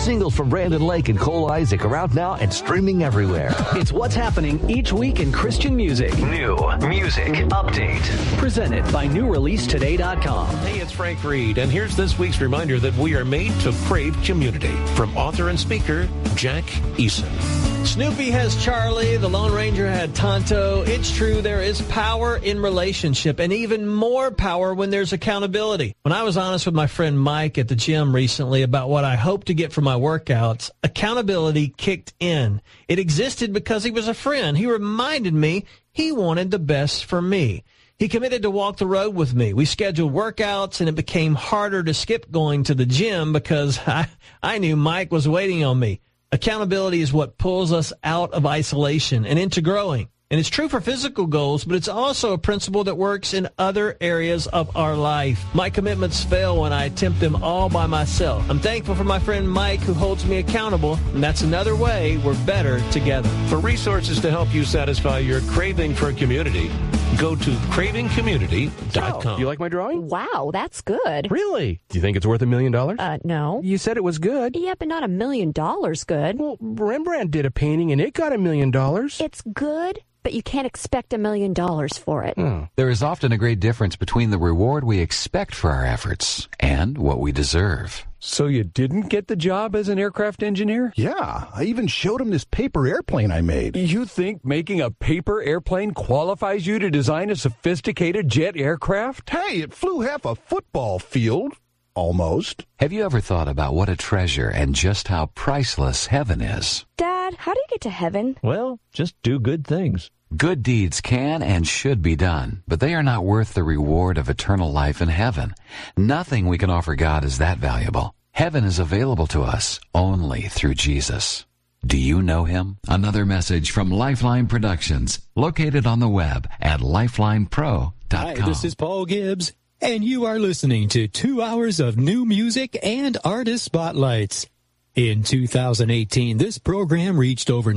singles from Brandon Lake and Cole Isaac are out now and streaming everywhere. It's what's happening each week in Christian music. New Music Update. Presented by NewReleaseToday.com. Hey, it's Frank Reed, and here's this week's reminder that we are made to crave community. From author and speaker, Jack Eason. Snoopy has Charlie, the Lone Ranger had Tonto. It's true, there is power in relationship, and even more power when there's accountability. When I was honest with my friend Mike at the gym recently about what I hope to get from my workouts, accountability kicked in. It existed because he was a friend. He reminded me he wanted the best for me. He committed to walk the road with me. We scheduled workouts, and it became harder to skip going to the gym because I knew Mike was waiting on me. Accountability is what pulls us out of isolation and into growing. And it's true for physical goals, but it's also a principle that works in other areas of our life. My commitments fail when I attempt them all by myself. I'm thankful for my friend Mike who holds me accountable, and that's another way we're better together. For resources to help you satisfy your craving for community, go to cravingcommunity.com. You like my drawing? Wow, that's good. Really? Do you think it's worth $1 million? No. You said it was good. Yeah, but not $1 million good. Well, Rembrandt did a painting and it got $1 million. It's good, but you can't expect $1 million for it. There is often a great difference between the reward we expect for our efforts and what we deserve. So you didn't get the job as an aircraft engineer? Yeah, I even showed him this paper airplane I made. You think making a paper airplane qualifies you to design a sophisticated jet aircraft? Hey, it flew half a football field. Almost. Have you ever thought about what a treasure and just how priceless heaven is? Dad, how do you get to heaven? Well, just do good things. Good deeds can and should be done, but they are not worth the reward of eternal life in heaven. Nothing we can offer God is that valuable. Heaven is available to us only through Jesus. Do you know him? Another message from Lifeline Productions, located on the web at lifelinepro.com. Hi, this is Paul Gibbs, and you are listening to 2 hours of new music and artist spotlights. In 2018, this program reached over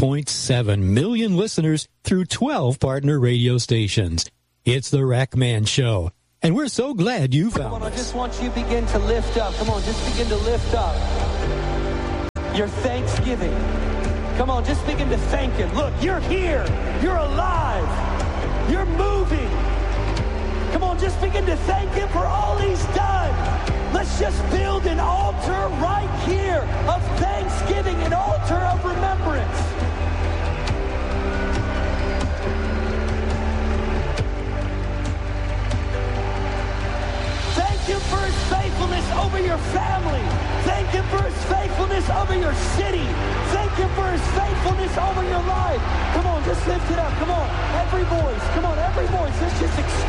9.7 million listeners through 12 partner radio stations. It's the Rackman Show, and we're so glad you found us. I just want you to begin to lift up. Come on, just begin to lift up your thanksgiving. Come on, just begin to thank him. Look, you're here. You're alive. You're moving. Come on, just begin to thank him for all he's done. Let's just build an altar right here of thanksgiving, an altar of remembrance. Thank him for his faithfulness over your family. Thank him for his faithfulness over your city. Thank him for his faithfulness over your life. Come on, just lift it up. Come on, every voice. Come on, every voice. Let's just